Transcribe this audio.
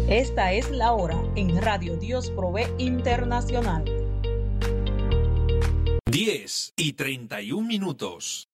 Esta es la hora en Radio Dios Provee Internacional. 10:31.